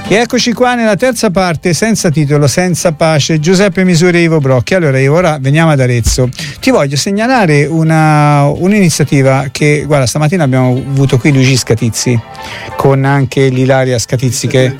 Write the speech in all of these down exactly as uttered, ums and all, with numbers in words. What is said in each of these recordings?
E eccoci qua nella terza parte, senza titolo, senza pace, Giuseppe Misuri e Ivo Brocchi. Allora Ivo, ora veniamo ad Arezzo. Ti voglio segnalare una, un'iniziativa che, guarda, stamattina abbiamo avuto qui Luigi Scatizzi con anche l'Ilaria Scatizzi che,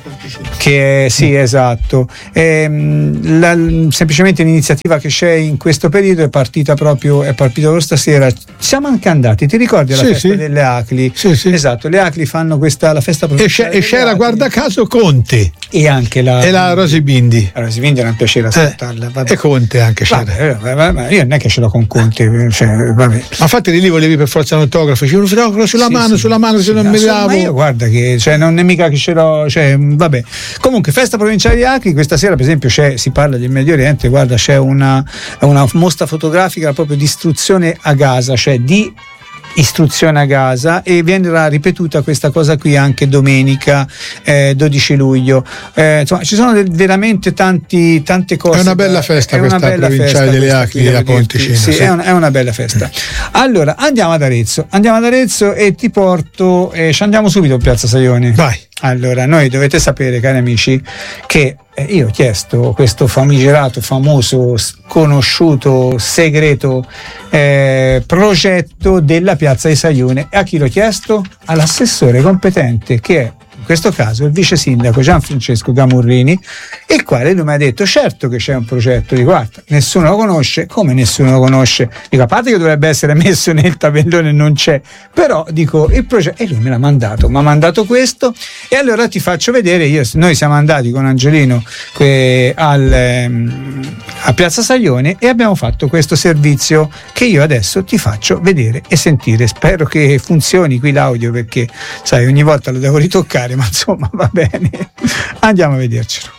che sì, esatto. E, la, semplicemente l'iniziativa che c'è in questo periodo è partita proprio, è partita proprio stasera. Siamo anche andati, ti ricordi la sì, festa sì. delle Acli? Sì, sì. Esatto, le Acli fanno questa, la festa provinciale. E, c'era, guarda caso, Conte e anche la e la Rosy Bindi. La Rosy Bindi era un piacere ascoltarla. Eh, e Conte anche c'era. Vabbè, vabbè, io non è che ce l'ho con Conte, cioè, vabbè. Ma infatti lì volevi per forza un autografo, dicevo un autografo sulla sì, mano, sì, sulla mano, sì, se non no, mi so, davo. Ma io guarda che cioè, non è mica che ce l'ho, cioè, vabbè. Comunque, festa provinciale di Acri, questa sera per esempio c'è, si parla del Medio Oriente, guarda, c'è una, una mostra fotografica proprio di istruzione a Gaza, cioè di istruzione a Gaza, e verrà ripetuta questa cosa qui anche domenica eh, dodici luglio. Eh, insomma, ci sono del, veramente tanti, tante cose. È una bella festa è questa una bella provinciale delle Acri della Ponticina. Sì, sì. È, un, è una bella festa. Allora andiamo ad Arezzo, andiamo ad Arezzo e ti porto, eh, ci andiamo subito a Piazza Saioni. Vai. Allora, noi dovete sapere, cari amici, che eh, io ho chiesto questo famigerato, famoso, sconosciuto, segreto eh, progetto della Piazza di Saione. E a chi l'ho chiesto? All'assessore competente, che è in questo caso il vice sindaco Gianfrancesco Gamurrini, il quale lui mi ha detto certo che c'è un progetto. Dico, guarda, nessuno lo conosce. Come nessuno lo conosce? Dico, a parte che dovrebbe essere messo nel tabellone, non c'è, però dico il progetto, e lui me l'ha mandato, mi ha mandato questo, e allora ti faccio vedere. Io, noi siamo andati con Angelino que, al, ehm, a Piazza Saione e abbiamo fatto questo servizio che io adesso ti faccio vedere e sentire. Spero che funzioni qui l'audio, perché sai, ogni volta lo devo ritoccare, ma insomma va bene. Andiamo a vedercelo.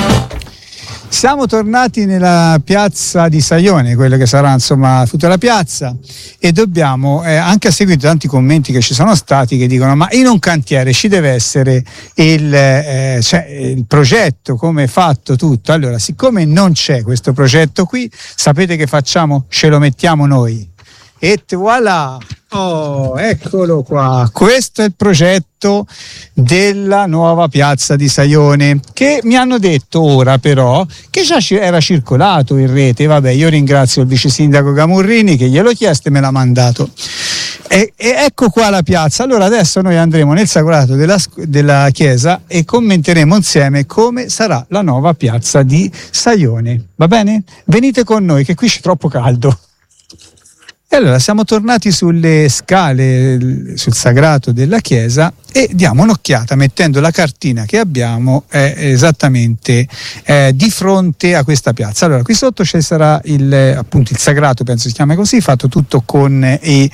Siamo tornati nella piazza di Saione, quella che sarà insomma tutta la piazza, e dobbiamo, eh, anche a seguito tanti commenti che ci sono stati che dicono ma in un cantiere ci deve essere il, eh, cioè, il progetto, come è fatto tutto. Allora, siccome non c'è questo progetto qui, sapete che facciamo? Ce lo mettiamo noi. E voilà! Oh, eccolo qua. Questo è il progetto della nuova piazza di Saione, che mi hanno detto ora però che già era circolato in rete. Vabbè, io ringrazio il vice sindaco Gamurrini che gliel'ho chiesto e me l'ha mandato. E, e ecco qua la piazza. Allora adesso noi andremo nel sacrato della, della chiesa e commenteremo insieme come sarà la nuova piazza di Saione. Va bene? Venite con noi che qui c'è troppo caldo. E allora siamo tornati sulle scale, sul sagrato della chiesa, e diamo un'occhiata mettendo la cartina che abbiamo eh, esattamente eh, di fronte a questa piazza. Allora, qui sotto ci sarà il, appunto il sagrato, penso si chiama così, fatto tutto con i,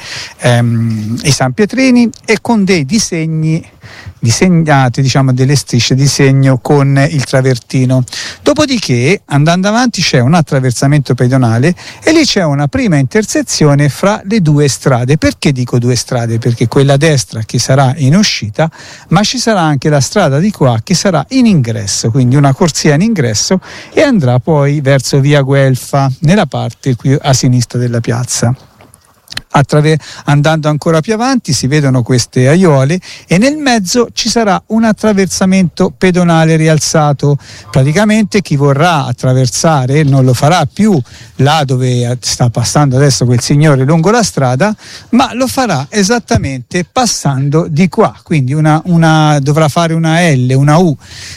ehm, i San Pietrini e con dei disegni disegnate, diciamo delle strisce di segno con il travertino. Dopodiché, andando avanti, c'è un attraversamento pedonale e lì c'è una prima intersezione fra le due strade. Perché dico due strade? Perché quella a destra che sarà in uscita, ma ci sarà anche la strada di qua che sarà in ingresso, quindi una corsia in ingresso, e andrà poi verso via Guelfa nella parte qui a sinistra della piazza. Attraver- andando ancora più avanti si vedono queste aiuole e nel mezzo ci sarà un attraversamento pedonale rialzato. Praticamente chi vorrà attraversare non lo farà più là dove sta passando adesso quel signore lungo la strada, ma lo farà esattamente passando di qua, quindi una, una, dovrà fare una L, una U.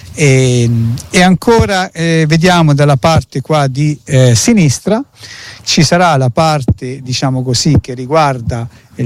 E, e ancora eh, vediamo dalla parte qua di eh, sinistra ci sarà la parte, diciamo così, che riguarda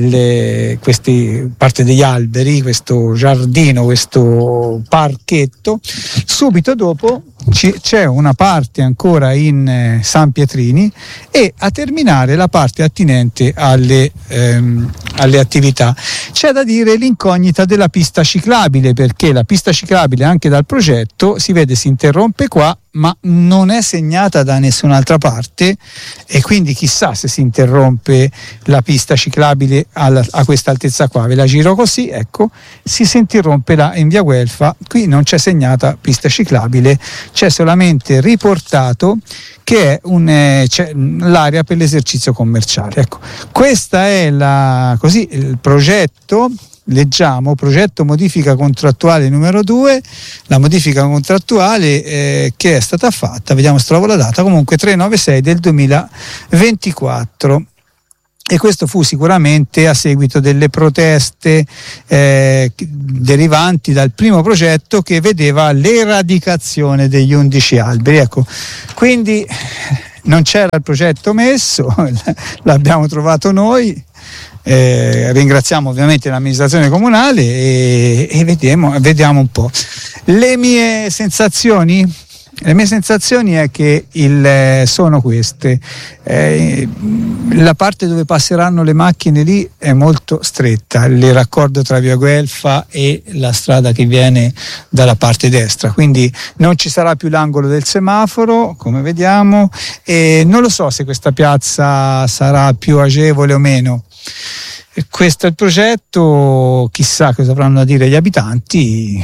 le, questi, parte degli alberi, questo giardino, questo parchetto. Subito dopo ci, c'è una parte ancora in eh, San Pietrini, e a terminare la parte attinente alle, ehm, alle attività. C'è da dire l'incognita della pista ciclabile, perché la pista ciclabile anche dal progetto si vede si interrompe qua, ma non è segnata da nessun'altra parte, e quindi chissà se si interrompe la pista ciclabile alla, a questa altezza qua. Ve la giro così, ecco, si, si interrompe là in via Guelfa. Qui non c'è segnata pista ciclabile, c'è solamente riportato che è un, eh, c'è l'area per l'esercizio commerciale. Ecco, questa è la, così, il progetto leggiamo progetto modifica contrattuale numero due, la modifica contrattuale eh, che è stata fatta, vediamo se trovo la data, comunque trecentonovantasei del duemilaventiquattro. E questo fu sicuramente a seguito delle proteste eh, derivanti dal primo progetto che vedeva l'eradicazione degli undici alberi. Ecco, quindi non c'era il progetto messo, l'abbiamo trovato noi. Eh, ringraziamo ovviamente l'amministrazione comunale e, e vediamo, vediamo un po'. Le mie sensazioni? Le mie sensazioni è che il, sono queste, eh, la parte dove passeranno le macchine lì è molto stretta, il raccordo tra via Guelfa e la strada che viene dalla parte destra, quindi non ci sarà più l'angolo del semaforo come vediamo, e non lo so se questa piazza sarà più agevole o meno. Questo è il progetto, chissà cosa avranno da dire gli abitanti,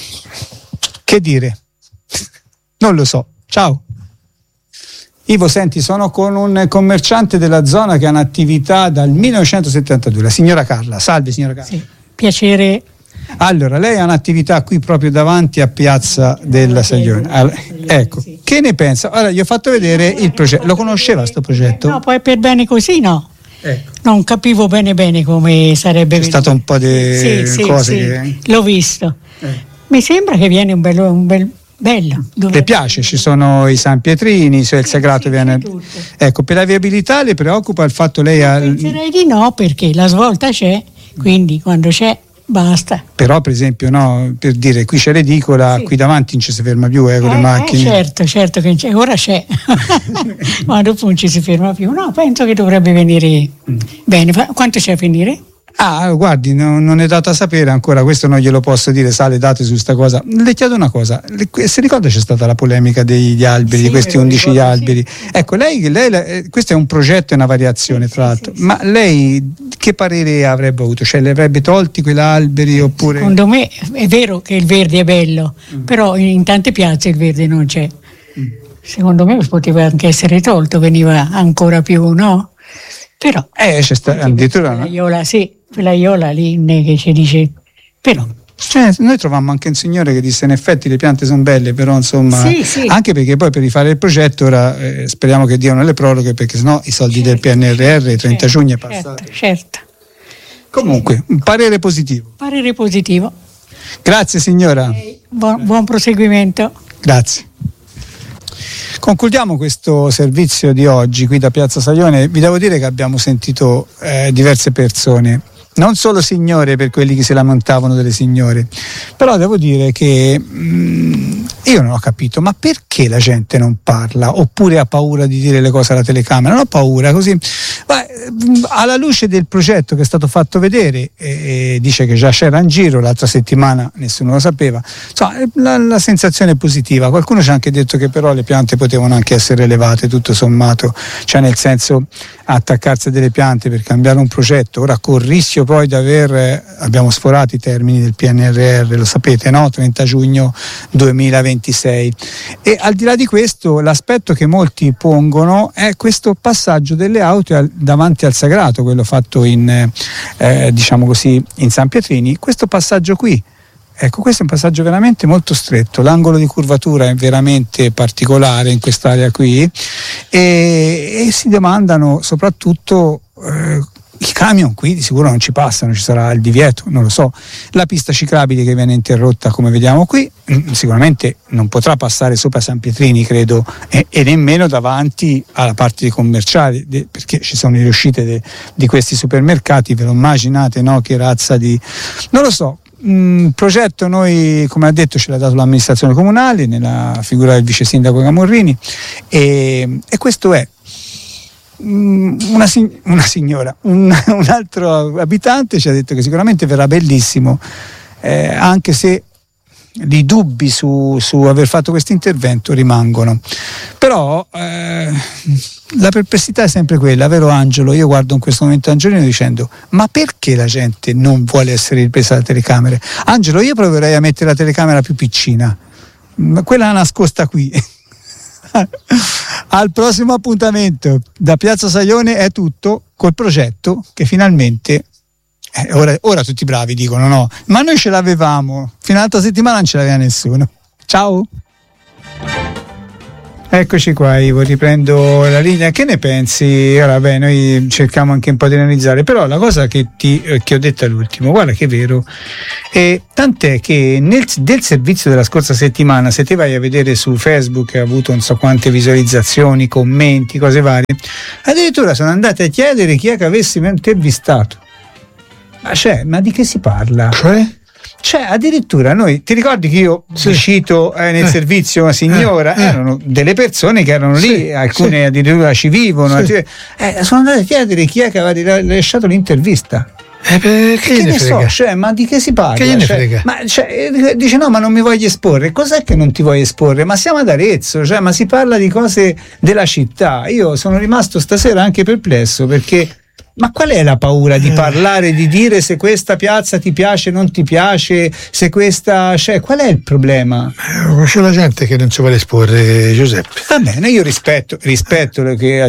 che dire? Non lo so. Ciao. Ivo, senti, sono con un commerciante della zona che ha un'attività dal millenovecentosettantadue, la signora Carla. Salve signora Carla. Sì, piacere. Allora, lei ha un'attività qui proprio davanti a Piazza della Saglione. Allora, ecco, che ne pensa? Allora, gli ho fatto vedere il progetto. Lo conosceva questo progetto? No, poi per bene così no. Ecco. Non capivo bene bene come sarebbe C'è venuto. stato un po' di sì, sì, cose sì, che... l'ho visto. Eh. Mi sembra che viene un bello, un bel bello. Dove... Le piace? Ci sono i San Pietrini, se il Sagrato sì, viene... Ecco, per la viabilità le preoccupa il fatto lei ha... Penserei di no, perché la svolta c'è, quindi quando c'è basta. Però per esempio, no, per dire, qui c'è l'edicola, sì. Qui davanti non ci si ferma più eh, con eh, le macchine. Eh, certo, certo che c'è, ora c'è, ma dopo non ci si ferma più. No, penso che dovrebbe venire mm. bene. Quanto c'è a finire? Ah, guardi, no, non è dato a sapere ancora, questo non glielo posso dire, sa le date su sta cosa. Le chiedo una cosa, le, se ricorda c'è stata la polemica degli alberi, sì, di questi undici ricordo, alberi. Sì. Ecco, lei, lei, questo è un progetto e una variazione, sì, tra l'altro, sì, sì, ma lei che parere avrebbe avuto? Cioè, le avrebbe tolti quegli alberi oppure... Secondo me è vero che il verde è bello, mm. però in tante piazze il verde non c'è. Mm. Secondo me poteva anche essere tolto, veniva ancora più, no? Però... Eh, c'è sta, addirittura... La Iola, sì. Quella Iola lì che ci dice, però cioè, noi trovammo anche un signore che disse in effetti le piante sono belle, però insomma sì, sì. Anche perché poi per rifare il progetto ora eh, speriamo che diano le proroghe, perché sennò i soldi certo, del P N R R trenta certo, giugno è passato. Certo, certo. Comunque un parere positivo. Parere positivo. Grazie signora. Okay. Buon, buon proseguimento. Grazie. Concludiamo questo servizio di oggi qui da Piazza Saglione. Vi devo dire che abbiamo sentito eh, diverse persone, non solo signore per quelli che si lamentavano delle signore, però devo dire che mh, io non ho capito, ma perché la gente non parla oppure ha paura di dire le cose alla telecamera? Non ho paura, così ma, alla luce del progetto che è stato fatto vedere e, e dice che già c'era in giro l'altra settimana, nessuno lo sapeva, insomma, la, la sensazione è positiva. Qualcuno ci ha anche detto che però le piante potevano anche essere elevate tutto sommato, cioè nel senso attaccarsi a delle piante per cambiare un progetto, ora con il rischio poi di aver eh, abbiamo sforato i termini del P N R R, lo sapete, no? trenta giugno duemilaventisei. E al di là di questo, l'aspetto che molti pongono è questo passaggio delle auto al, davanti al Sagrato, quello fatto in eh, diciamo così in San Pietrini, questo passaggio qui. Ecco, questo è un passaggio veramente molto stretto, l'angolo di curvatura è veramente particolare in quest'area qui e, e si demandano soprattutto eh, i camion qui di sicuro non ci passano, ci sarà il divieto, non lo so. La pista ciclabile che viene interrotta come vediamo qui sicuramente non potrà passare sopra San Pietrini, credo, e, e nemmeno davanti alla parte dei commerciali, de, perché ci sono le uscite de, di questi supermercati, ve lo immaginate, no? Che razza di... non lo so. Un progetto noi, come ha detto, ce l'ha dato l'amministrazione comunale nella figura del vice sindaco Camorrini e, e questo è una, una signora, un, un altro abitante ci ha detto che sicuramente verrà bellissimo, eh, anche se i dubbi su, su aver fatto questo intervento rimangono, però eh, la perplessità è sempre quella, vero Angelo? Io guardo in questo momento Angelino dicendo ma perché la gente non vuole essere ripresa da telecamere? Angelo, io proverei a mettere la telecamera più piccina, quella nascosta qui. Al prossimo appuntamento da Piazza Saglione è tutto, col progetto che finalmente Eh, ora, ora tutti bravi dicono no, ma noi ce l'avevamo, fino all'altra settimana non ce l'aveva nessuno. Ciao. Eccoci qua, Ivo, riprendo la linea. Che ne pensi? Ora, beh, noi cerchiamo anche un po' di analizzare, però la cosa che ti eh, che ho detto all'ultimo, guarda che è vero, e tant'è che nel del servizio della scorsa settimana, se te vai a vedere su Facebook, ha avuto non so quante visualizzazioni, commenti, cose varie, addirittura sono andate a chiedere chi è che avesse intervistato. Ma cioè, ma di che si parla? Cioè? Cioè, addirittura noi, ti ricordi che io Sì. cito eh, nel Eh. servizio una signora, Eh. Eh. erano delle persone che erano lì, Sì. alcune Sì. addirittura ci vivono, Sì. altre- eh, sono andate a chiedere chi è che aveva lasciato l'intervista. Eh, perché Che gliene ne so, frega? cioè, ma di che si parla? Che gliene Cioè, frega? ma, cioè, eh, dice no, ma non mi voglio esporre. Cos'è che non ti vuoi esporre? Ma siamo ad Arezzo, cioè, ma si parla di cose della città. Io sono rimasto stasera anche perplesso perché. Ma qual è la paura di parlare, di dire se questa piazza ti piace o non ti piace, se questa, cioè, qual è il problema? Eh, C'è la gente che non si vuole esporre, Giuseppe. Va bene, io rispetto, rispetto lo che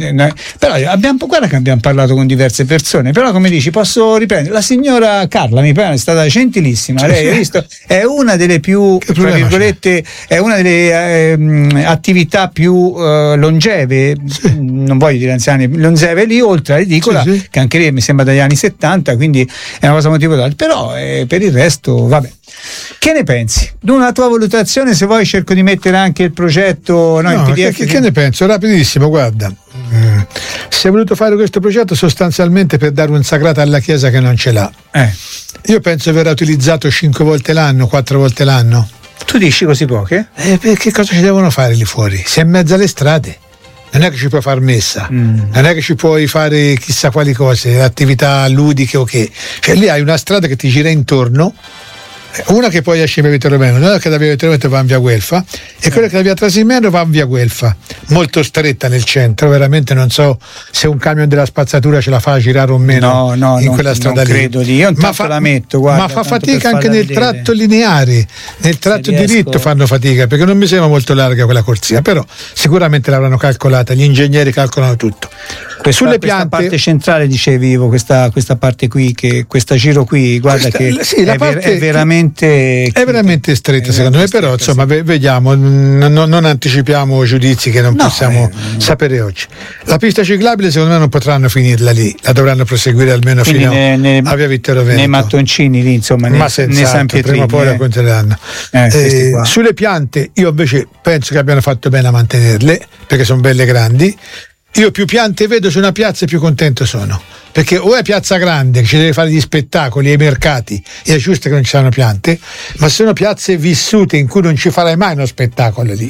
però abbiamo, guarda che abbiamo parlato con diverse persone, però come dici, posso riprendere, la signora Carla mi pare è stata gentilissima, lei hai visto, è una delle più, Che tra problema virgolette, è una delle ehm, attività più eh, longeve, Sì. non voglio dire anziane, longeve lì, oltre all'edicola, Sì, sì. che anche lì mi sembra dagli anni settanta, quindi è una cosa motivata, però eh, per il resto vabbè. Che ne pensi? Una tua valutazione, se vuoi cerco di mettere anche il progetto, no, il No, P D che, F che- che ne penso? Rapidissimo, guarda. Mm. Si è voluto fare questo progetto sostanzialmente per dare un sagrato alla Chiesa che non ce l'ha. Eh, Io penso verrà utilizzato cinque volte l'anno, quattro volte l'anno. tu dici così poche? E perché cosa ci devono fare lì fuori? Si è in mezzo alle strade. Non è che ci puoi far messa, Mm. non è che ci puoi fare chissà quali cose, attività ludiche o che. Cioè lì hai una strada che ti gira intorno, una che poi esce in via Vittorio Romano, una che da via Vittorio Romano va in via Guelfa e quella che da via Trasimeno va in via Guelfa, molto stretta nel centro, veramente non so se un camion della spazzatura ce la fa girare o meno No, no, in non- quella strada non lì. credo di- io intanto la metto, guarda, ma fa tanto per fatica anche farla nel vedere. tratto lineare, nel tratto riesco- diritto fanno fatica perché non mi sembra molto larga quella corsia, però sicuramente l'avranno calcolata, gli ingegneri calcolano tutto. Questa, Sulle questa piante parte centrale dicevi Ivo, questa, questa parte qui, che questa giro qui, guarda Questa- che sì, la è, ver- parte è veramente è veramente stretta è secondo me, veramente però stretta, insomma sì. ve- vediamo, n- non, non anticipiamo giudizi che non No, possiamo eh, sapere oggi. La pista ciclabile secondo me non potranno finirla lì, la dovranno proseguire almeno Quindi fino ne- ne- a via Vittorio Veneto. nei mattoncini lì, insomma, nei, Ma nei San senz'altro, Pietrini, prima o poi eh. la controlleranno. Eh, questi Eh, qua. sulle piante io invece penso che abbiano fatto bene a mantenerle perché sono belle grandi. Io più piante vedo su una piazza più contento sono, perché o è piazza grande che ci deve fare gli spettacoli e i mercati e è giusto che non ci siano piante, ma sono piazze vissute in cui non ci farai mai uno spettacolo lì.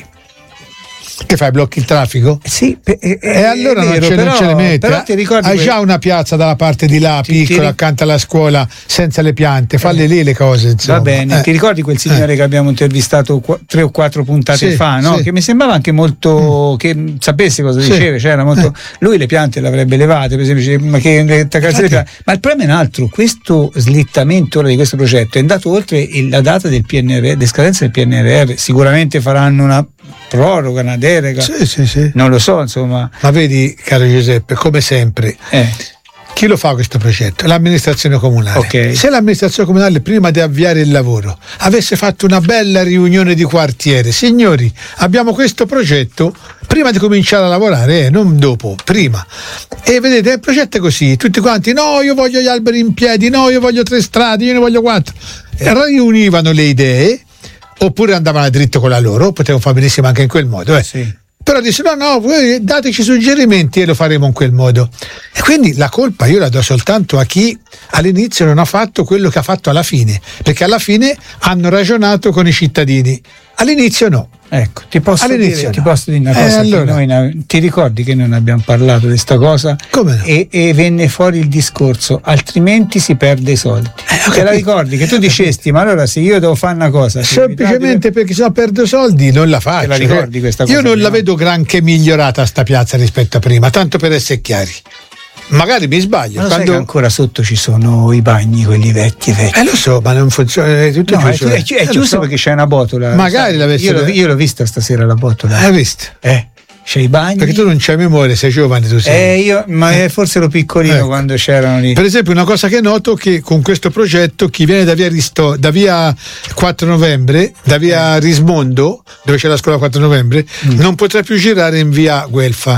Che fai, blocchi il traffico? Sì, pe- è- E allora è non, vero, ce, non però- ce le metti. però ti ricordi Hai que- già una piazza dalla parte di là, Ti- ti piccola, ri- accanto alla scuola, senza le piante, falle lì le cose. Insomma. Va bene, Eh. ti ricordi quel signore che abbiamo intervistato qu- tre o quattro puntate Sì, fa, no? sì. Che mi sembrava anche molto che mh, sapesse cosa Sì. diceva, cioè era molto, lui le piante le avrebbe levate, per esempio, dice, ma che le attaccarsi le piante. Ma il problema è un altro, questo slittamento ora di questo progetto è andato oltre il- la data del P N R R, di scadenza del P N R R, sicuramente faranno una proroga, una deroga, Sì, sì, sì. non lo so, insomma. Ma vedi, caro Giuseppe, come sempre, Eh. chi lo fa questo progetto? L'amministrazione comunale. Ok. Se l'amministrazione comunale prima di avviare il lavoro avesse fatto una bella riunione di quartiere, signori, abbiamo questo progetto, prima di cominciare a lavorare, eh, non dopo, prima. E vedete, il progetto è così, tutti quanti, no, io voglio gli alberi in piedi, no, io voglio tre strade, io ne voglio quattro. E riunivano le idee, oppure andavano a dritto con la loro, potevano fare benissimo anche in quel modo. Eh. Sì. Però dice no, no, voi dateci suggerimenti e lo faremo in quel modo. E quindi la colpa io la do soltanto a chi all'inizio non ha fatto quello che ha fatto alla fine, perché alla fine hanno ragionato con i cittadini. All'inizio no. Ecco, ti posso, All'inizio dire, no. ti posso dire una Eh, cosa, che allora. noi ne- ti ricordi che non abbiamo parlato di questa cosa? Come no? E, e venne fuori il discorso, altrimenti si perde i soldi. Eh, ho Te la capito. ricordi che tu dicesti, ma allora se io devo fare una cosa, se Semplicemente perché se no perdo soldi non la faccio. Te la ricordi questa cosa Io non prima? la vedo granché migliorata sta piazza rispetto a prima, tanto per essere chiari. Magari mi sbaglio. Ma lo sai quando... che ancora sotto ci sono i bagni, quelli vecchi vecchi. Eh lo so, ma non funziona, è tutto No, è, chiuso. è, è Eh, lo chiuso so. perché c'è una botola. Magari sai? l'avessi- io, l'ho, io l'ho vista stasera la botola. Hai visto? Eh, c'è i bagni. Perché tu non c'hai memoria, sei giovane, tu sei. Eh, io, ma Eh. forse ero piccolino Ecco. quando c'erano lì. Per esempio, una cosa che noto che con questo progetto chi viene da via, Risto, da via quattro novembre, da via Rismondo, dove c'è la scuola quattro novembre, Mm. non potrà più girare in via Guelfa.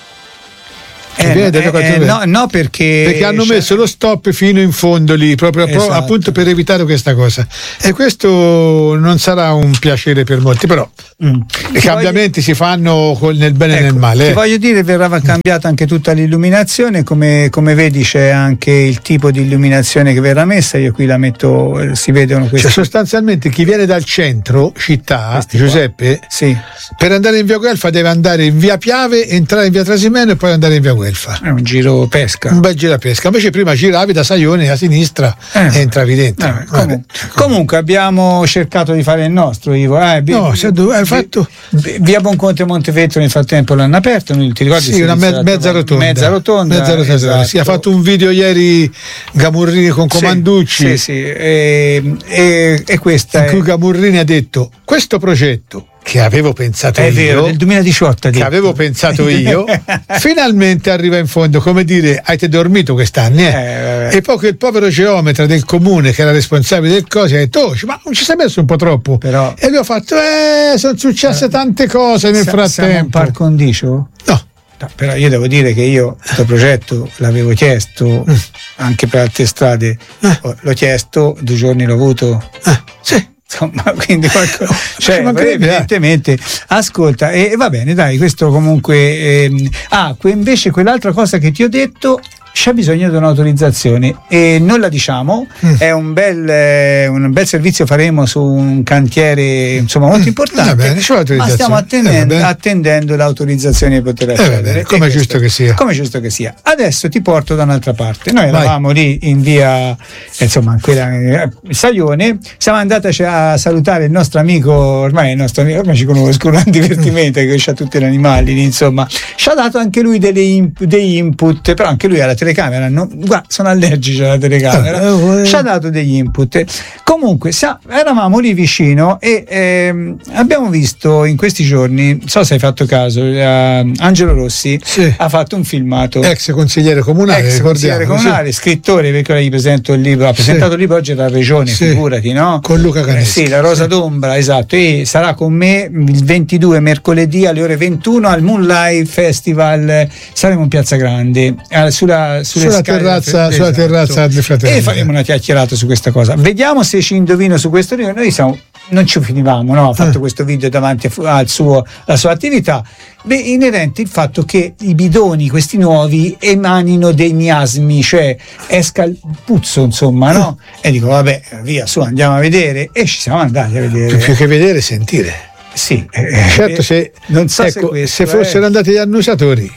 Eh, viene da eh, via quattro eh, novembre. no, no, perché Perché hanno c'è- messo lo stop fino in fondo lì, proprio pro- Esatto. appunto per evitare questa cosa. E questo non sarà un piacere per molti, però Mm. i cambiamenti si fanno col- nel bene e nel Ecco, male. ti eh. voglio dire, verrà cambiata anche tutta l'illuminazione, come, come vedi c'è anche il tipo di illuminazione che verrà messa, io qui la metto, eh, si vedono Cioè, questi. sostanzialmente chi viene dal centro città, Questi qua. Giuseppe, Sì, per andare in via Guelfa deve andare in via Piave, entrare in via Trasimeno e poi andare in via Guelfa. è un giro pesca. Un bel giro a pesca. Invece prima giravi da Saione a sinistra Eh. e entravi dentro. Eh, Vabbè. comu- comunque abbiamo cercato di fare il nostro, Ivo. Eh, vi- No, se tu hai vi- fatto- vi- via Bonconte e Montefeltro nel frattempo l'hanno aperto, non ti ricordi? Sì, se una me- inizierà a mezza trovare- rotonda. Mezza rotonda. Mezza rotonda. esatto. Si è fatto un video ieri Gamurrini con Sì, Comanducci, Sì, sì, e, e, e questa in è, cui Gamurrini ha detto: questo progetto che avevo pensato è io, vero, del duemiladiciotto ha che detto. avevo pensato io, finalmente arriva in fondo, come dire, avete dormito quest'anni, eh? Eh, vabbè. E poi quel povero geometra del comune che era responsabile del coso ha detto: oh, ma non ci sei messo un po' troppo? Però- E lui ha fatto: eh, sono successe tante cose nel Sa- Siamo un frattempo. par condicio? No. No, però io devo dire che io questo progetto l'avevo chiesto anche per altre strade, oh, l'ho chiesto, due giorni l'ho avuto, Eh, sì. insomma, quindi qualcosa, cioè, Ci mancherebbe, eh. evidentemente ascolta, e, e va bene, dai, questo comunque ehm, ah, que- invece quell'altra cosa che ti ho detto, c'è bisogno di un'autorizzazione e non la diciamo, Mm. è un bel, eh, un bel servizio faremo su un cantiere insomma molto importante, Va bene, c'è ma l'autorizzazione. stiamo Eh, attendendo, va bene. attendendo l'autorizzazione per poter Eh, va accedere. bene, come E è giusto che sia. come è giusto che sia. Adesso ti porto da un'altra parte. Noi Vai. eravamo lì in via, insomma, in quella eh, Saione, siamo andati a salutare il nostro amico, ormai il nostro amico, ormai ci conoscono, un divertimento che c'ha tutti gli animali lì, insomma. Ci ha dato anche lui delle imp- degli input, però anche lui ha la telecamera, no? Guarda, sono allergici alla telecamera. Eh, eh, Ci ha dato degli input. Comunque, sa- eravamo lì vicino e ehm, abbiamo visto in questi giorni, non so se hai fatto caso, eh, Angelo Rossi Sì. ha fatto un filmato. Ex consigliere comunale, Ex consigliere ricordiamo, comunale, scrittore, perché ora gli presento il libro, ha presentato il libro oggi alla regione, Sì. figurati, no? Con Luca Caneschi. Eh sì, la Rosa Sì. d'Ombra, esatto, e sarà con me il ventidue mercoledì alle ore ventuno al Moonlight Festival, saremo in Piazza Grande, eh, sulla, sulle Sulla scale- terrazza- sulla terrazza dei Fratelli. e faremo una chiacchierata su questa cosa. Vediamo se ci indovino su questo libro. Noi siamo, non ci finivamo, no? Ha fatto Eh. questo video davanti a- al suo, alla sua attività. Beh, inerente il fatto che i bidoni, questi nuovi, emanino dei miasmi, cioè esca il puzzo, insomma, no? E dico, vabbè, via, su, andiamo a vedere. E ci siamo andati a vedere. Più che vedere, sentire. Sì, eh, Certo, eh, se, non so se ecco, questo, se fossero eh. andati gli annusatori,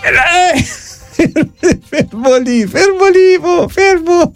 Eh, fermo lì, fermo lì, mo, fermo.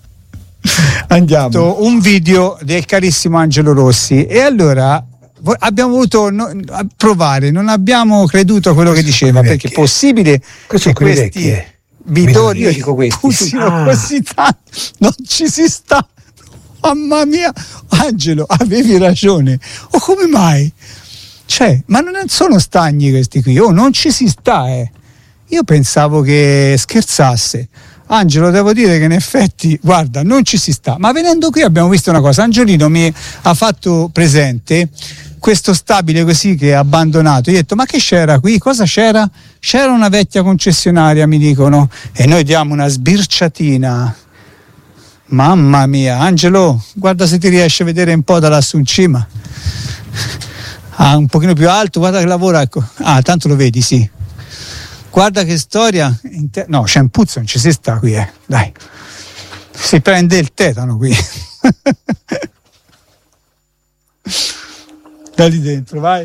Andiamo. Un video del carissimo Angelo Rossi e allora vo- abbiamo voluto no- a provare, non abbiamo creduto a quello che diceva, le perché è vecchie. possibile Questi che sono quelli questi vecchi, eh. bidoni, Io dico questi, puzzino sì. Ah. così tanto, non ci si sta. Mamma mia, Angelo, avevi ragione. O come mai? Cioè, ma non sono stagni questi qui, oh, non ci si sta, eh. Io pensavo che scherzasse. Angelo, devo dire che in effetti, guarda, non ci si sta. Ma venendo qui abbiamo visto una cosa. Angelino mi ha fatto presente questo stabile così che è abbandonato. Io ho detto, ma che c'era qui? Cosa c'era? C'era una vecchia concessionaria, mi dicono, e noi diamo una sbirciatina. Mamma mia, Angelo, guarda se ti riesci a vedere un po' da lassù in cima. Ah, un pochino più alto, guarda che lavora, ecco. Ah, tanto lo vedi, sì. Guarda che storia. Inter- no, c'è un puzzo, non ci si sta qui, eh. Dai. Si prende il tetano qui. Da lì dentro, vai.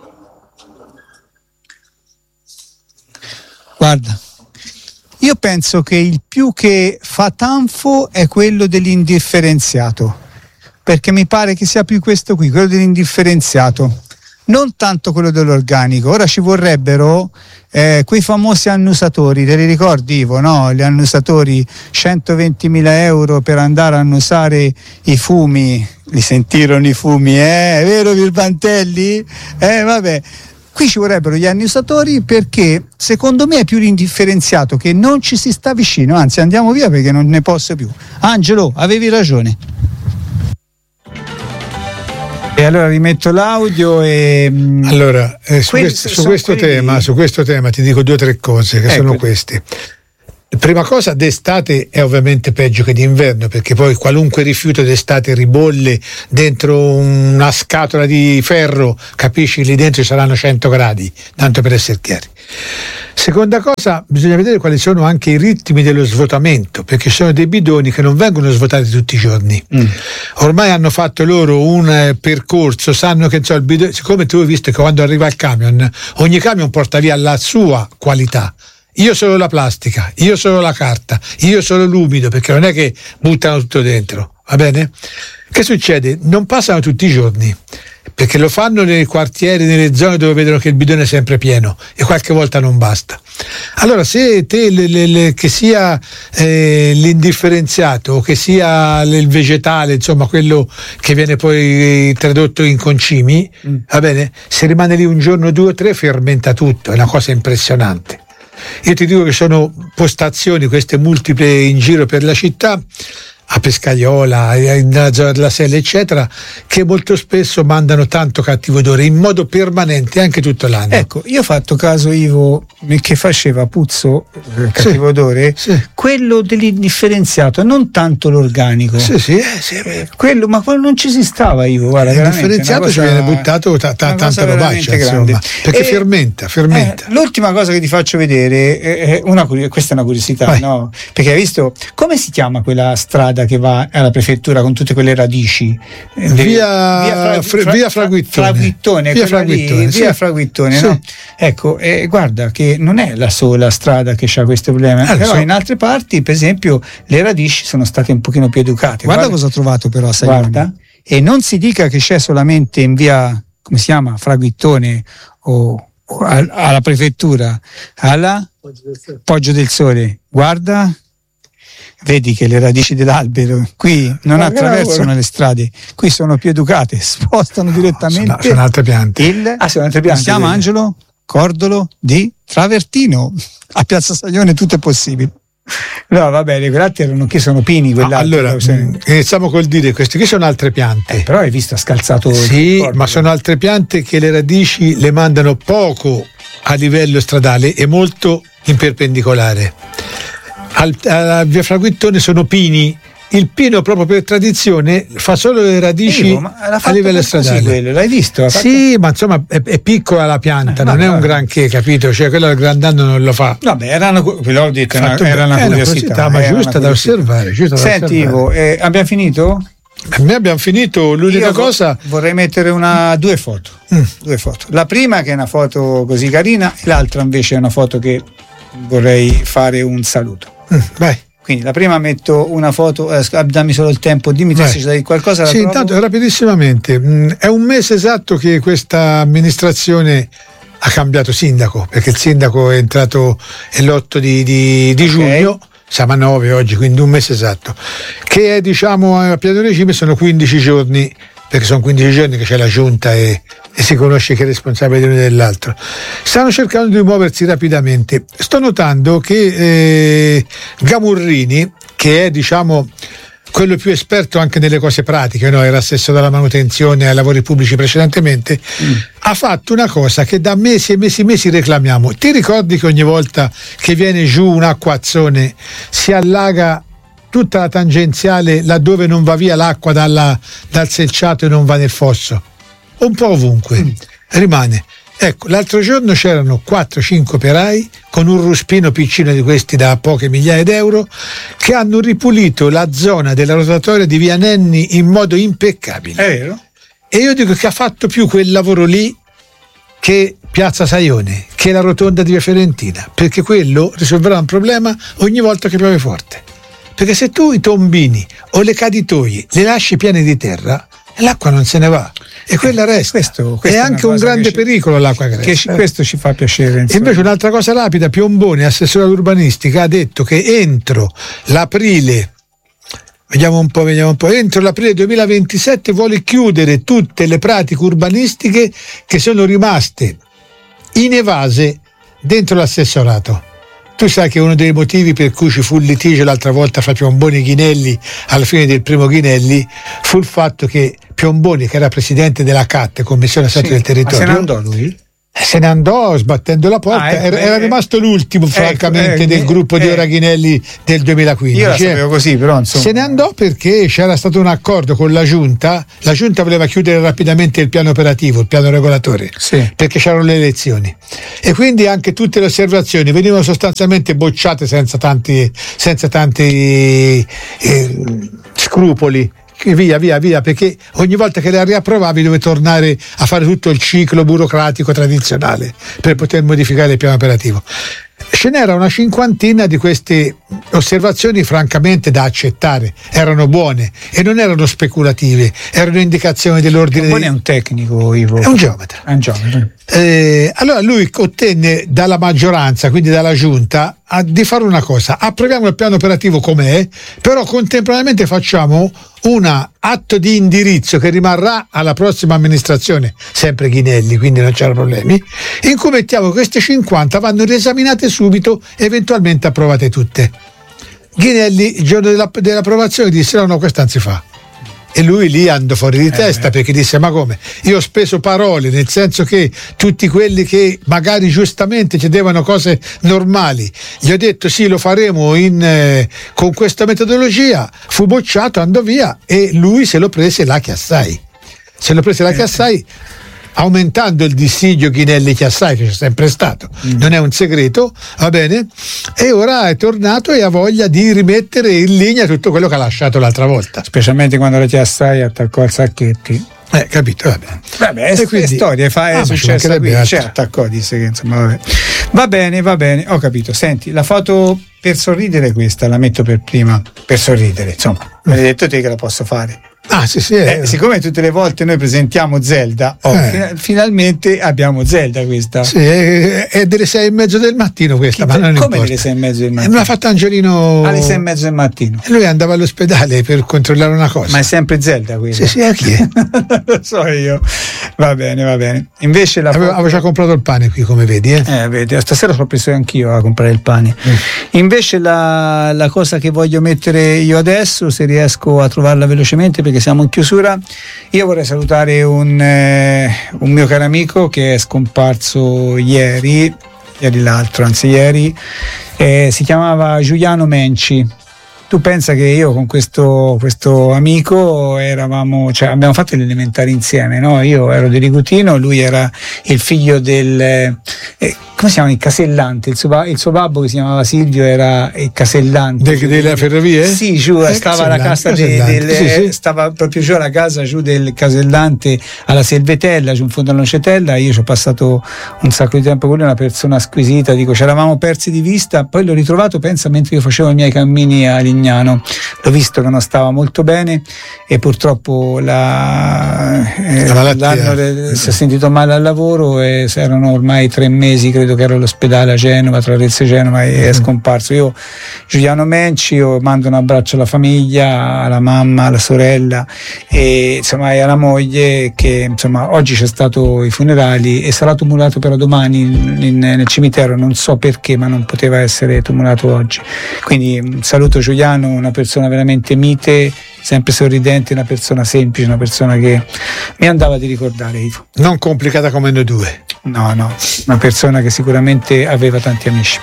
Guarda. Io penso che il più che fa tanfo è quello dell'indifferenziato, perché mi pare che sia più questo qui, quello dell'indifferenziato, non tanto quello dell'organico. Ora ci vorrebbero eh, quei famosi annusatori, te li ricordi, Ivo, no? Gli annusatori, centoventimila euro per andare a annusare i fumi, li sentirono i fumi, eh? È vero Virbantelli? Eh vabbè. qui ci vorrebbero gli annussatori, perché secondo me è più indifferenziato che non ci si sta vicino, anzi andiamo via perché non ne posso più. Angelo, avevi ragione. E allora rimetto l'audio e allora eh, su, que- questo, su, questo tema, su questo tema ti dico due o tre cose che ecco. sono queste. Prima cosa, d'estate è ovviamente peggio che d'inverno, perché poi qualunque rifiuto d'estate ribolle dentro una scatola di ferro, capisci, lì dentro ci saranno cento gradi, tanto per essere chiari. Seconda cosa, bisogna vedere quali sono anche i ritmi dello svuotamento, perché ci sono dei bidoni che non vengono svuotati tutti i giorni. Mm. Ormai hanno fatto loro un eh, percorso, sanno che so, il bidone, siccome tu hai visto che quando arriva il camion, ogni camion porta via la sua qualità. Io solo la plastica, io solo la carta, io solo l'umido, perché non è che buttano tutto dentro, va bene? Che succede? Non passano tutti i giorni, perché lo fanno nei quartieri, nelle zone dove vedono che il bidone è sempre pieno e qualche volta non basta. Allora, se te le, le, le, che sia eh, l'indifferenziato o che sia il vegetale, insomma quello che viene poi tradotto in concimi, mm. va bene? Se rimane lì un giorno, due o tre, fermenta tutto, è una cosa impressionante. Io ti dico che sono postazioni queste multiple in giro per la città, a Pescaiola, nella zona della Selle, eccetera, che molto spesso mandano tanto cattivo odore in modo permanente anche tutto l'anno. Ecco, io ho fatto caso, Ivo, che faceva puzzo, eh, cattivo sì, odore, sì. quello dell'indifferenziato, non tanto l'organico. Sì, sì, eh, sì. Quello, ma quello non ci si stava, Ivo, guarda. L'indifferenziato ci viene buttato ta, ta, tanta robaccia, insomma, perché e, fermenta, fermenta. Eh, l'ultima cosa che ti faccio vedere, è una, questa è una curiosità, Vai. no? Perché hai visto, come si chiama quella strada che va alla prefettura con tutte quelle radici, via, via, fra, fra, via Fraguittone, Fraguittone via Fraguittone, lì, sì. via Fraguittone sì. no? Ecco, eh, guarda che non è la sola strada che ha questo problema, eh, però so. in altre parti, per esempio, le radici sono state un pochino più educate. Guarda, guarda cosa ho trovato però, sai, guarda, e non si dica che c'è solamente in via, come si chiama, Fraguittone o, o a, alla prefettura, alla Poggio del Sole, guarda. Vedi che le radici dell'albero qui non Ma attraversano le strade, qui sono più educate, spostano direttamente. Sono, sono altre piante. Il, ah, sono altre piante. Si chiama, Angelo, cordolo di travertino. A Piazza Saglione tutto è possibile. No, va bene, quell'altro erano, che sono pini. Ah, allora, iniziamo col dire queste qui sono altre piante. Eh, però hai visto, ha scalzato. Sì, ma sono altre piante che le radici le mandano poco a livello stradale e molto in perpendicolare. Al, a via Fraguittone sono pini. Il pino, proprio per tradizione, fa solo le radici Evo, a livello stradale. Quello, l'hai visto? Sì, ma insomma è, è piccola la pianta, eh, non no, è un granché, capito? Cioè quello al grandando non lo fa. Vabbè, era una, quello ho detto, era, era una curiosità, ma giusta da osservare. Giusta Senti, da osservare. Ivo, eh, abbiamo finito? Noi abbiamo finito, l'unica Io cosa. Vorrei mettere una, due foto. Mm. Due foto. La prima che è una foto così carina, e l'altra invece è una foto che vorrei fare un saluto. Mm, vai. Quindi la prima metto una foto, eh, dammi solo il tempo, dimmi se c'è da dire qualcosa. Sì, intanto rapidissimamente, mh, è un mese esatto che questa amministrazione ha cambiato sindaco, perché il sindaco è entrato l'otto di, di, di okay. giugno, siamo a nove oggi, quindi un mese esatto, che è, diciamo, a pieno regime sono quindici giorni, perché sono quindici giorni che c'è la giunta e, e si conosce chi è responsabile di uno e dell'altro. Stanno cercando di muoversi rapidamente. Sto notando che eh, Gamurrini, che è, diciamo, quello più esperto anche nelle cose pratiche, no? Era assessore alla manutenzione e ai lavori pubblici precedentemente, mm. ha fatto una cosa che da mesi e mesi e mesi reclamiamo. Ti ricordi che ogni volta che viene giù un acquazzone si allaga tutta la tangenziale laddove non va via l'acqua dalla, dal selciato e non va nel fosso? Un po' ovunque mm. rimane. Ecco, l'altro giorno c'erano quattro cinque operai con un ruspino piccino di questi da poche migliaia d'euro che hanno ripulito la zona della rotatoria di via Nenni in modo impeccabile. È vero? E io dico che ha fatto più quel lavoro lì che Piazza Saione, che la rotonda di via Fiorentina, perché quello risolverà un problema ogni volta che piove forte. Perché se tu i tombini o le caditoie le lasci piene di terra, l'acqua non se ne va e quella resta. Questo, questo è anche un grande ci, pericolo l'acqua che resta. Che questo ci fa piacere. Insomma. Invece un'altra cosa rapida, Piomboni, assessore all'urbanistica, ha detto che entro l'aprile, vediamo un po', vediamo un po', entro l'aprile duemilaventisette vuole chiudere tutte le pratiche urbanistiche che sono rimaste inevase dentro l'assessorato. Tu sai che uno dei motivi per cui ci fu il litigio l'altra volta fra Piomboni e Ghinelli alla fine del primo Ghinelli fu il fatto che Piomboni, che era presidente della C A T, Commissione Assetto Sì, del Territorio, ma se ne andò lui? se ne andò sbattendo la porta. Ah, ecco, era, era eh, rimasto l'ultimo ecco, francamente eh, del gruppo di eh, Ora Ghinelli del duemilaquindici. Io la sapevo così, però insomma. Se ne andò perché c'era stato un accordo con la Giunta. La Giunta voleva chiudere rapidamente il piano operativo, il piano regolatore, Sì. perché c'erano le elezioni, e quindi anche tutte le osservazioni venivano sostanzialmente bocciate senza tanti, senza tanti eh, scrupoli. Via, via, via, perché ogni volta che le riapprovavi dovevi tornare a fare tutto il ciclo burocratico tradizionale per poter modificare il piano operativo. Ce n'era una cinquantina di queste osservazioni francamente da accettare, erano buone e non erano speculative, erano indicazioni dell'ordine. Non è un tecnico, Ivo. È un geometra. È un geometra. Eh, allora lui ottenne dalla maggioranza, quindi dalla Giunta, a, di fare una cosa: approviamo il piano operativo com'è, però contemporaneamente facciamo un atto di indirizzo che rimarrà alla prossima amministrazione, sempre Ghinelli, quindi non c'erano problemi, in cui mettiamo che queste cinquanta vanno riesaminate subito, eventualmente approvate tutte. Ghinelli il giorno della, dell'approvazione disse no no, questo non si fa. E lui lì andò fuori di testa, eh. perché disse ma come? Io ho speso parole, nel senso che tutti quelli che magari giustamente chiedevano cose normali, gli ho detto sì, lo faremo in, eh, con questa metodologia, fu bocciato, andò via e lui se lo prese la Chiassai. Se lo prese la Chiassai, aumentando il dissidio Ghinelli Chiassai, che c'è sempre stato, mm. non è un segreto, va bene, e ora è tornato e ha voglia di rimettere in linea tutto quello che ha lasciato l'altra volta, specialmente quando la Chiassai attaccò al Sacchetti. Eh, capito, vabbè. Vabbè, è, quindi, è storia, fa, è ah, successo qui, altro. cioè, attaccò, disse che insomma, vabbè. Va bene, va bene, ho capito. Senti, la foto per sorridere questa, la metto per prima, per sorridere, insomma, me l'hai detto te che la posso fare. Ah, sì, sì. Eh, siccome tutte le volte noi presentiamo Zelda, oh, Eh. fina- finalmente abbiamo Zelda questa. Sì, è, è delle sei e mezzo del mattino questa, ma non Come importa. delle sei e mezzo del Eh, mattino? Me l'ha fatta Angelino Alle sei e mezzo del mattino. e lui andava all'ospedale per controllare una cosa. Ma è sempre Zelda questa? Sì, sì, a chi è? Lo so io. Va bene, va bene. Invece la Avevo, foto- avevo già comprato il pane qui, come vedi, eh? Eh, vedi, stasera sono preso anch'io a comprare il pane. Mm. Invece la, la cosa che voglio mettere io adesso, se riesco a trovarla velocemente perché siamo in chiusura, io vorrei salutare un, eh, un mio caro amico che è scomparso ieri, ieri l'altro, anzi ieri, eh, si chiamava Giuliano Menci. Tu pensa che io con questo, questo amico eravamo, cioè abbiamo fatto gli elementari insieme, no? Io ero di Rigutino, lui era il figlio del, eh, come si chiama, il casellante, il suo, il suo babbo che si chiamava Silvio era il casellante. De, delle ferrovie? Sì, giù, Eh, stava alla casa de, del, sì, sì. stava proprio giù alla casa giù del casellante alla Selvetella, giù in fondo alla Nocetella. Io ci ho passato un sacco di tempo con lui, una persona squisita, dico, ci eravamo persi di vista, poi l'ho ritrovato, pensa, mentre io facevo i miei cammini a Lignano. L'ho visto che non stava molto bene e purtroppo la, eh, La malattia. l'anno, si è sentito male al lavoro e erano ormai tre mesi, credo che ero all'ospedale a Genova, tra Arezzo e Genova, e è scomparso. Io, Giuliano Menci, io mando un abbraccio alla famiglia, alla mamma, alla sorella e insomma e alla moglie, che insomma oggi c'è stato i funerali e sarà tumulato però domani in, in, nel cimitero, non so perché, ma non poteva essere tumulato oggi. Quindi saluto Giuliano, una persona veramente mite, sempre sorridente, una persona semplice, una persona che mi andava di ricordare, Ivo. Non complicata come noi due. No, no, una persona che sicuramente aveva tanti amici.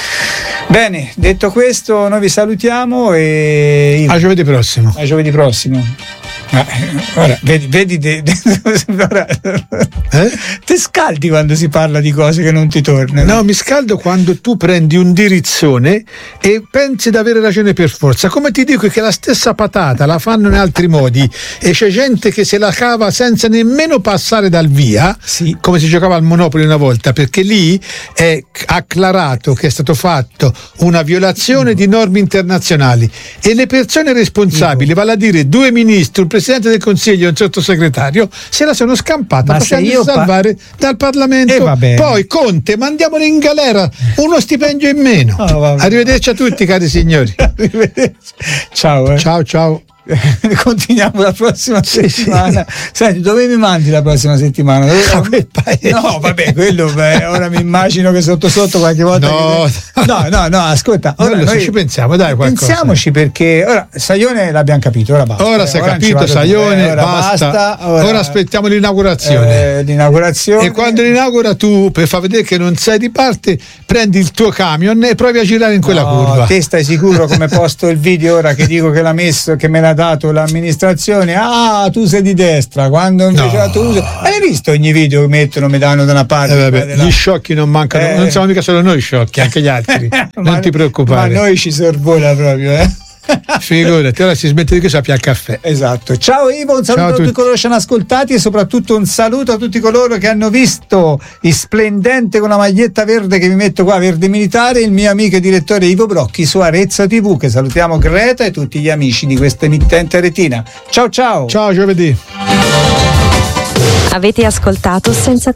Bene, detto questo, noi vi salutiamo e A giovedì prossimo. a giovedì prossimo. Ah, eh, ora, vedi, vedi de, de, ora, Eh? te scaldi quando si parla di cose che non ti tornano. No, mi scaldo quando tu prendi un dirizzone e pensi di avere ragione per forza. Come ti dico che la stessa patata la fanno in altri modi e c'è gente che se la cava senza nemmeno passare dal via, Sì. come si giocava al Monopoli una volta, perché lì è acclarato che è stato fatto una violazione di norme internazionali e le persone responsabili, vale a dire due ministri, un presidente del Consiglio e un sottosegretario, se la sono scampata Ma se facendo io pa- salvare dal Parlamento. Eh, va bene. Poi Conte, mandiamolo in galera, uno stipendio in meno. Oh, va bene. Arrivederci a tutti, cari signori. Arrivederci. Ciao. Eh. Ciao, ciao. continuiamo la prossima Sì, settimana. Senti, dove mi mandi la prossima settimana? Dove... A quel paese. No, vabbè, quello beh, ora mi immagino che sotto sotto qualche volta. No, che... no, no, no, ascolta. Ora non lo so, noi ci pensiamo, dai, qualcosa. Pensiamoci, perché ora Saione l'abbiamo capito, ora basta. Ora si è ora capito, Saione, ora basta. basta Ora, ora, aspettiamo l'inaugurazione. Eh, l'inaugurazione. E quando l'inaugura tu, per far vedere che non sei di parte, prendi il tuo camion e provi a girare in quella No, curva. te stai sicuro, come posto il video ora che dico che l'ha messo, che me l'ha dato l'amministrazione? Ah, tu sei di destra, quando invece No. tu usi... Hai visto ogni video che mettono, mi danno da una parte? Eh, vabbè, della... Gli sciocchi non mancano, Eh. non siamo mica solo noi sciocchi, anche gli altri. ma, Non ti preoccupare. Ma noi ci sorvola proprio, eh? Figurati, ora si smette di che sappia il caffè. Esatto. Ciao Ivo, un saluto Ciao a a tutti tutti. coloro che ci hanno ascoltati e soprattutto un saluto a tutti coloro che hanno visto il splendente con la maglietta verde che mi metto qua, verde militare, il mio amico e direttore Ivo Brocchi su Arezzo tivù, che salutiamo Greta e tutti gli amici di questa emittente retina. Ciao ciao. Ciao, giovedì. Avete ascoltato Senza